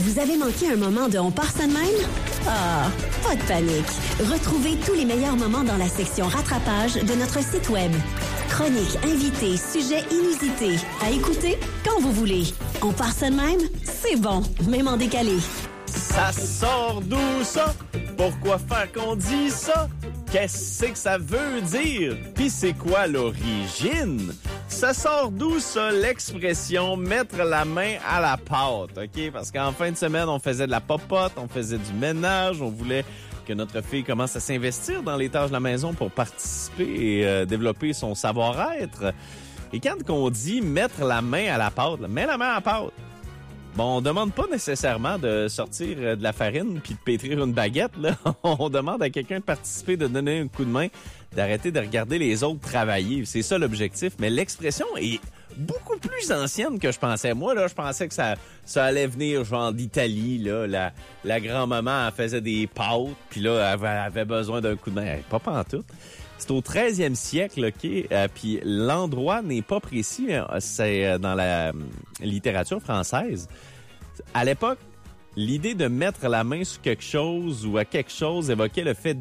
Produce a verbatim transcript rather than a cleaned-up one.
Vous avez manqué un moment de On part ça de même? Ah, pas de panique. Retrouvez tous les meilleurs moments dans la section rattrapage de notre site Web. Chroniques, invités, sujets inusités. À écouter quand vous voulez. On part ça de même? C'est bon, même en décalé. Ça sort d'où ça? Pourquoi faire qu'on dit ça? Qu'est-ce que ça veut dire? Puis c'est quoi l'origine? Ça sort d'où ça, l'expression « mettre la main à la pâte », OK? Parce qu'en fin de semaine, on faisait de la popote, on faisait du ménage, on voulait que notre fille commence à s'investir dans les tâches de la maison pour participer et euh, développer son savoir-être. Et quand on dit « mettre la main à la pâte », mets la main à la pâte. Bon, on demande pas nécessairement de sortir de la farine puis de pétrir une baguette, là. On demande à quelqu'un de participer, de donner un coup de main, d'arrêter de regarder les autres travailler. C'est ça l'objectif. Mais l'expression est beaucoup plus ancienne que je pensais. Moi, là, je pensais que ça, ça allait venir genre d'Italie, là. La, la grand-maman, elle faisait des pâtes, puis là, elle avait, avait besoin d'un coup de main. Elle, pas pantoute. C'est au treizième siècle, OK? Euh, puis l'endroit n'est pas précis. C'est dans la euh, littérature française. À l'époque, l'idée de mettre la main sur quelque chose ou à quelque chose évoquait le fait